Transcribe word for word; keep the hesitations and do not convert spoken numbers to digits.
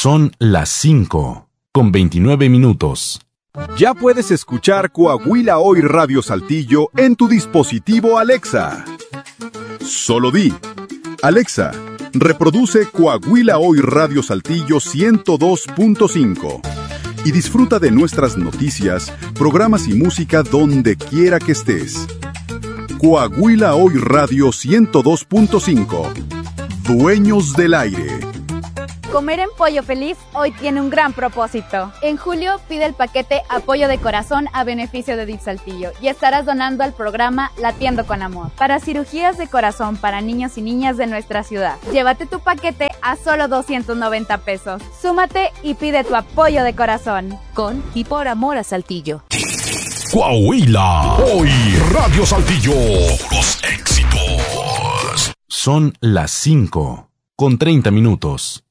Son las cinco, con veintinueve minutos. Ya puedes escuchar Coahuila Hoy Radio Saltillo en tu dispositivo Alexa. Solo di: Alexa, reproduce Coahuila Hoy Radio Saltillo ciento dos punto cinco y disfruta de nuestras noticias, programas y música donde quiera que estés. Coahuila Hoy Radio ciento dos punto cinco. Dueños del aire. Comer en Pollo Feliz hoy tiene un gran propósito. En julio pide el paquete Apoyo de Corazón a beneficio de D I F Saltillo y estarás donando al programa Latiendo con Amor para cirugías de corazón para niños y niñas de nuestra ciudad. Llévate tu paquete a solo doscientos noventa pesos. Súmate y pide tu apoyo de corazón. Con y por amor a Saltillo. Coahuila Hoy Radio Saltillo. Los éxitos. Son las cinco, con treinta minutos.